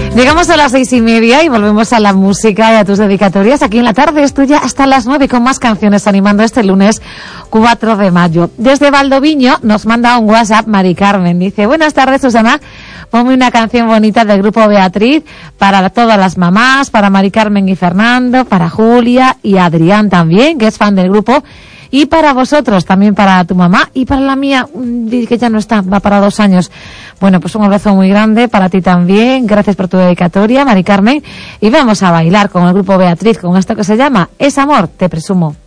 Llegamos a las 6:30 y volvemos a la música y a tus dedicatorias. Aquí en La Tarde es Tuya hasta las 9 con más canciones animando este lunes 4 de mayo. Desde Valdoviño nos manda un WhatsApp Mari Carmen. Dice: buenas tardes, Susana. Ponme una canción bonita del grupo Beatriz para todas las mamás, para Mari Carmen y Fernando, para Julia y Adrián también, que es fan del grupo. Y para vosotros, también para tu mamá y para la mía, que ya no está, va para 2 años. Bueno, pues un abrazo muy grande para ti también. Gracias por tu dedicatoria, Mari Carmen. Y vamos a bailar con el grupo Beatriz, con esto que se llama Es Amor, Te Presumo.